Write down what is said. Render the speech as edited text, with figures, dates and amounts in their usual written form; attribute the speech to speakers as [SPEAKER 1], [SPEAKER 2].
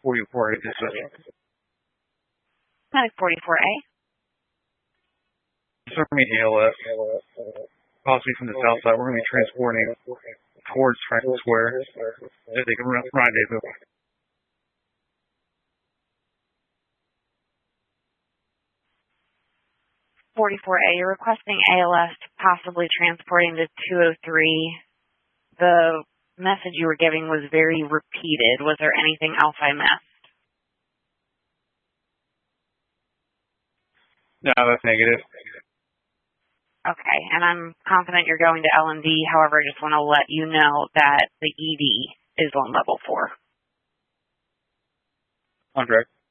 [SPEAKER 1] 44 is this.
[SPEAKER 2] Medic 44A.
[SPEAKER 1] Serving ALS, possibly from the south side. We're going to be transporting towards Franklin Square so they can rendezvous.
[SPEAKER 2] 44A, you're requesting ALS possibly transporting to 203. The message you were giving was very repeated. Was there anything else I missed?
[SPEAKER 1] No, that's negative.
[SPEAKER 2] Okay, and I'm confident you're going to L&D. However, I just want to let you know that the ED is on level 4.
[SPEAKER 1] Contract.